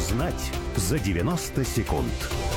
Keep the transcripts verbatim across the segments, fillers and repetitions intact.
Узнать за девяносто секунд.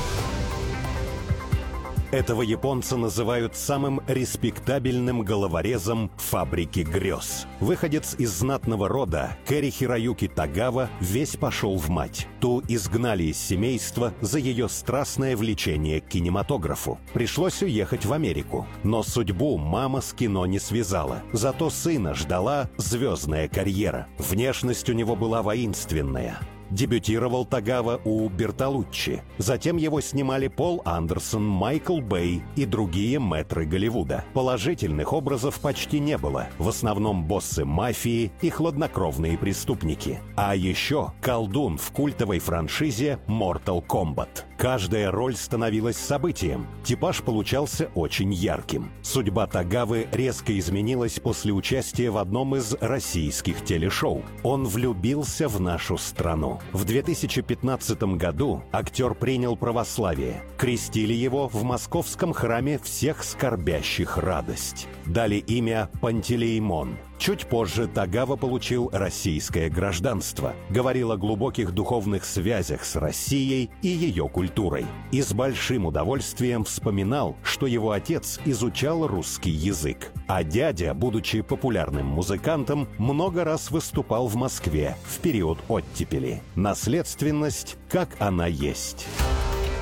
Этого японца называют самым респектабельным головорезом фабрики грез. Выходец из знатного рода Кэри Хироюки Тагава весь пошел в мать. Ту изгнали из семейства за ее страстное влечение к кинематографу. Пришлось уехать в Америку. Но судьбу мама с кино не связала. Зато сына ждала звездная карьера. Внешность у него была воинственная. Дебютировал Тагава у Бертолуччи. Затем его снимали Пол Андерсон, Майкл Бэй и другие мэтры Голливуда. Положительных образов почти не было. В основном боссы мафии и хладнокровные преступники. А еще колдун в культовой франшизе Mortal Kombat. Каждая роль становилась событием. Типаж получался очень ярким. Судьба Тагавы резко изменилась после участия в одном из российских телешоу. Он влюбился в нашу страну. В две тысячи пятнадцатом году актер принял православие. Крестили его в московском храме всех скорбящих радость. Дали имя Пантелеймон. Чуть позже Тагава получил российское гражданство. Говорил о глубоких духовных связях с Россией и ее культурой. И с большим удовольствием вспоминал, что его отец изучал русский язык. А дядя, будучи популярным музыкантом, много раз выступал в Москве в период оттепели. Наследственность, как она есть.